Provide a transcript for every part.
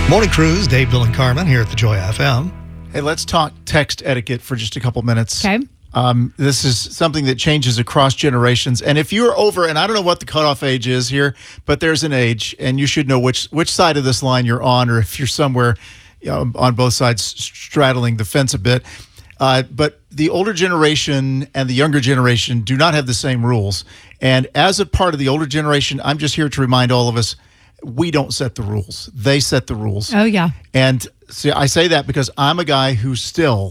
Morning Cruise, Dave, Bill, and Carmen here at the Joy FM. Hey, let's talk text etiquette for just a couple minutes. Okay. This is something that changes across generations. And if you're over, and I don't know what the cutoff age is here, but there's an age, and you should know which side of this line you're on, or if you're somewhere on both sides straddling the fence a bit. But the older generation and the younger generation do not have the same rules. And as a part of the older generation, I'm just here to remind all of us, we don't set the rules. They set the rules. Oh, yeah. And see, I say that because I'm a guy who still,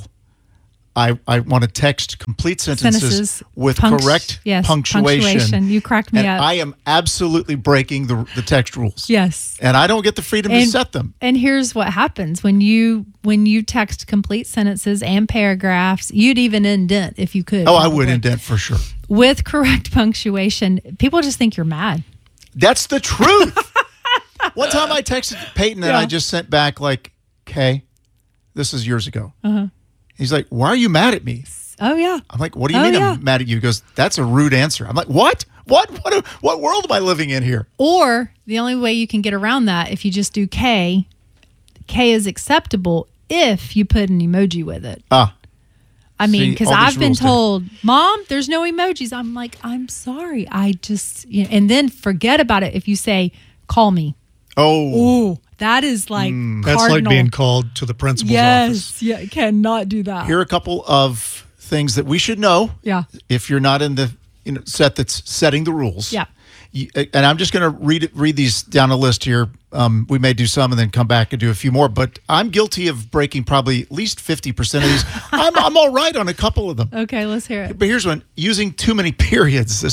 I want to text complete sentences with correct punctuation. You cracked me up. I am absolutely breaking the text rules. Yes. And I don't get the freedom to set them. And here's what happens when you text complete sentences and paragraphs. You'd even indent if you could. Oh, I would indent for sure. With correct punctuation, people just think you're mad. That's the truth. One time I texted Peyton and I just sent back like, "Okay, this is years ago." Uh-huh. He's like, "Why are you mad at me?" Oh, yeah. I'm like, "What do you mean I'm mad at you?" He goes, "That's a rude answer." I'm like, "What? What world am I living in here?" Or the only way you can get around that, if you just do K is acceptable if you put an emoji with it. I mean, because I've been told, "Mom, there's no emojis." I'm like, "I'm sorry. I just," and then forget about it if you say, "Call me." Oh, that is like that's like being called to the principal's office. Yes, yeah, cannot do that. Here are a couple of things that we should know. Yeah. If you're not in the set that's setting the rules. Yeah. And I'm just going to read these down a list here. We may do some and then come back and do a few more. But I'm guilty of breaking probably at least 50% of these. I'm all right on a couple of them. Okay, let's hear it. But here's one: using too many periods.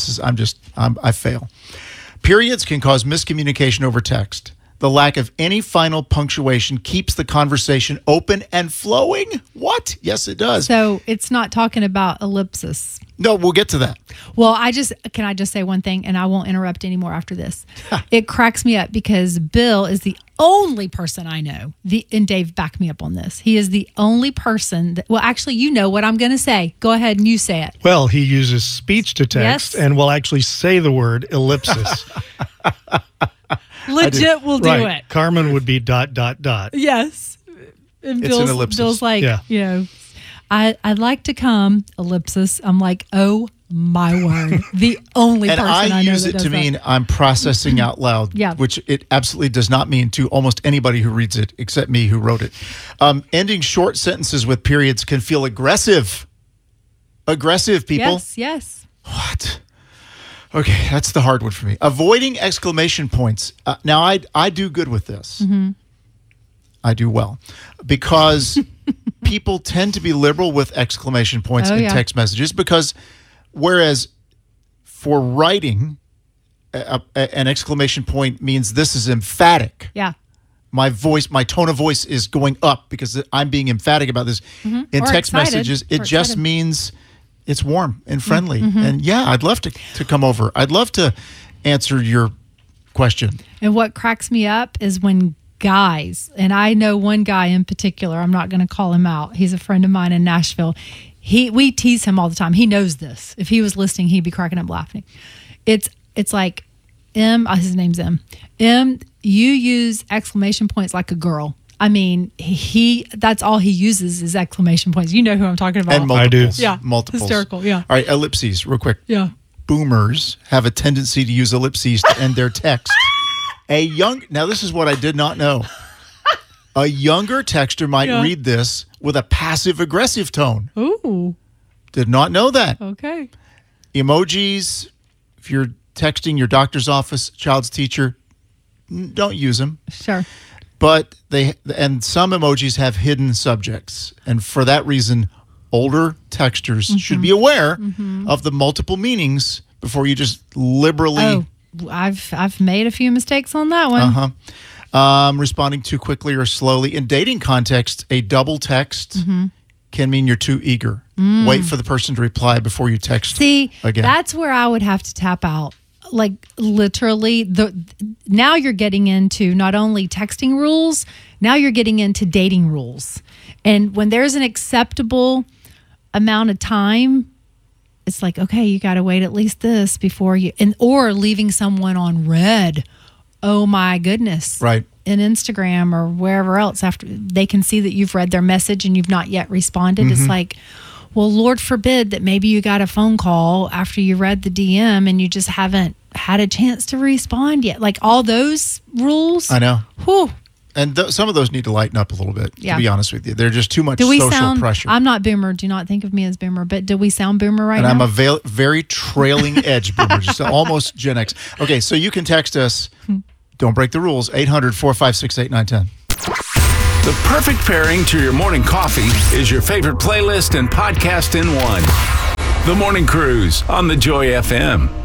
I fail. Periods can cause miscommunication over text. The lack of any final punctuation keeps the conversation open and flowing. What? Yes, it does. So it's not talking about ellipsis. No, we'll get to that. Well, can I just say one thing, and I won't interrupt anymore after this. It cracks me up because Bill is the only person I know, and Dave, back me up on this. He is the only person that, well, actually, you know what I'm going to say. Go ahead and you say it. Well, he uses speech to text and will actually say the word ellipsis. Legit will do it. Carmen would be ... Yes. And It's an ellipsis. Bill's like, I'd like to come, ellipsis. I'm like, oh my word. The only and person I know I use that it does to that. mean I'm processing out loud, which it absolutely does not mean to almost anybody who reads it except me who wrote it. Ending short sentences with periods can feel aggressive. Aggressive, people. Yes. What? Okay, that's the hard one for me. Avoiding exclamation points. Now, I do good with this. Mm-hmm. I do well. Because people tend to be liberal with exclamation points in text messages. Because whereas for writing, an exclamation point means this is emphatic. Yeah. My tone of voice is going up because I'm being emphatic about this. Mm-hmm. In or text excited. messages, it just means it's warm and friendly. Mm-hmm. And I'd love to come over. I'd love to answer your question. And what cracks me up is when guys, and I know one guy in particular, I'm not going to call him out. He's a friend of mine in Nashville. We tease him all the time. He knows this. If he was listening, he'd be cracking up laughing. It's like, his name's M. M, you use exclamation points like a girl. I mean, that's all he uses is exclamation points. You know who I'm talking about. And multiples. Yeah. Multiples. Hysterical, yeah. All right, ellipses, real quick. Yeah. Boomers have a tendency to use ellipses to end their text. Now this is what I did not know. A younger texter might read this with a passive-aggressive tone. Ooh. Did not know that. Okay. Emojis, if you're texting your doctor's office, child's teacher, don't use them. Sure. But some emojis have hidden subjects. And for that reason, older texters should be aware of the multiple meanings before you just liberally... Oh, I've made a few mistakes on that one. Responding too quickly or slowly. In dating context, a double text can mean you're too eager. Wait for the person to reply before you text again. That's where I would have to tap out. Like literally, now you're getting into not only texting rules, now you're getting into dating rules. And when there's an acceptable amount of time, it's like, okay, you got to wait at least this before you, or leaving someone on red. Oh my goodness. Right. in Instagram or wherever else after they can see that you've read their message and you've not yet responded. It's like, well, Lord forbid that maybe you got a phone call after you read the DM and you just haven't had a chance to respond yet. Like all those rules. I know. Whew. And some of those need to lighten up a little bit, Yeah. to be honest with you. They're just too much social pressure. I'm not boomer. Do not think of me as boomer, but do we sound boomer right and now? I'm a very trailing edge boomer, just almost Gen X. Okay, so you can text us. Don't break the rules. 800-456-8910. The perfect pairing to your morning coffee is your favorite playlist and podcast in one. The Morning Cruise on the Joy FM.